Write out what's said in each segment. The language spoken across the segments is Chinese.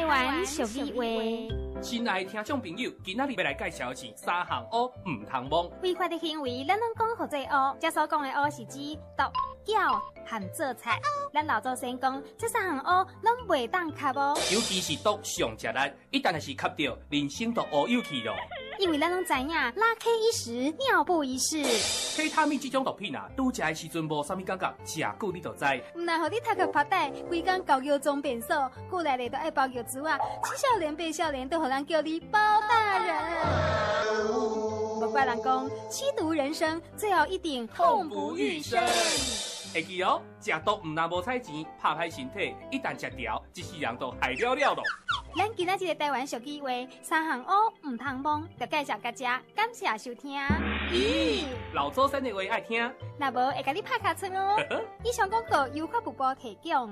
湾俗语话。 亲爱的听众朋友，今仔日要来介绍的是三项乌唔通摸。 违法的行为，咱拢讲何做乌？这所讲的乌是指毒、搅和做菜。咱老祖先讲，这三项乌拢袂当吸哦。 尤其是毒上吃力，一旦是吸到，人生都乌有去咯。 因为咱拢知影，拉 K 一时，尿布一世。 K 他命这种毒品啊，拄食的时阵无啥物感觉，食久你就知。 唔但互你头壳发呆，规工搞药装变瘦，久来咧都爱包药珠啊，青少年变少年都互人叫你包大人。无怪人讲，吸毒人生最后一定痛不欲生。 会记哦，食毒唔但无彩钱，拍歹身体，一旦食掉，一世人都害了了咯。 咱今仔日个台湾俗语话，三项乌唔通摸，就介绍大家，感谢收听。 咦，老祖先的话爱听， 那无会甲你拍卡村哦。以上广告由发布部提供。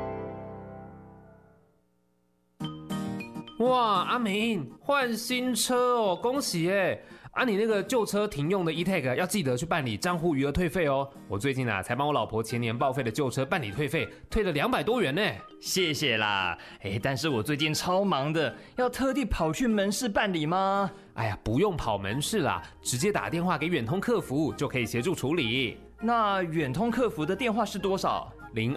哇，阿明换新车哦，恭喜耶！啊，你那个旧车停用的 eTag 要记得去办理账户余额退费哦。我最近才帮我老婆前年报废的旧车办理退费，退了200多元呢。 谢谢啦，但是我最近超忙的，要特地跑去门市办理吗？ 哎呀，不用跑门市啦，直接打电话给远通客服就可以协助处理。 那远通客服的电话是多少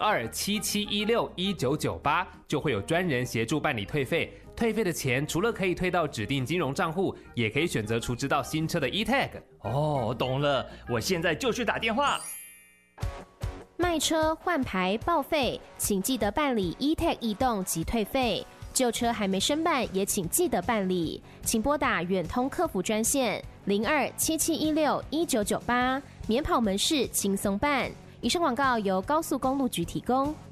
？0277161998就会有专人协助办理退费。退费的钱除了可以退到指定金融账户，也可以选择储值到新车的 eTag。 哦，懂了，我现在就去打电话。 卖车、换牌、报废，请记得办理 eTag 移动及退费。旧车还没申办，也请记得办理。请拨打远通客服专线0277161998，免跑门市轻松办。以上广告由高速公路局提供。